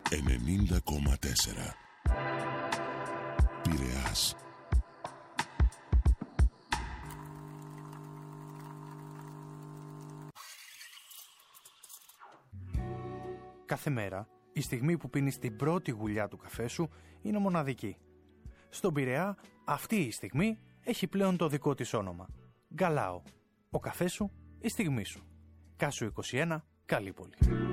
90,4 Πειραιάς. Κάθε μέρα, η στιγμή που πίνεις την πρώτη γουλιά του καφέ σου είναι μοναδική. Στον Πειραιά, αυτή η στιγμή έχει πλέον το δικό της όνομα. Γκαλάο. Ο καφές σου, η στιγμή σου. Κάσου 21, Καλύπολη.